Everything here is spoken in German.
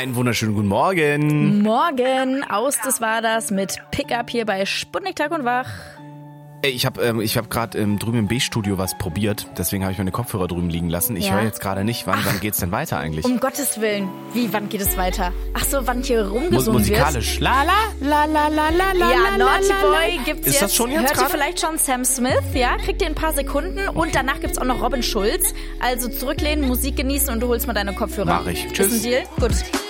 Einen wunderschönen guten Morgen. Morgen, das war das mit Pickup hier bei Sputnik Tag und Wach. Ey, ich hab gerade drüben im B-Studio was probiert, deswegen habe ich meine Kopfhörer drüben liegen lassen. Ich höre jetzt gerade nicht, wann geht's denn weiter eigentlich? Um Gottes Willen. Wie, wann geht es weiter? Ach so, wann hier rumgesungen Musikalisch. wird? La la la la la la. Ja, Naughty Boy gibt's Ist jetzt. das schon jetzt Hört ihr grad? vielleicht schon Sam Smith, ja? Kriegt ihr ein paar Sekunden und danach gibt's auch noch Robin Schulz. Also zurücklehnen, Musik genießen und du holst mal deine Kopfhörer. Mach ich. Tschüss. Ist ein Deal? Gut.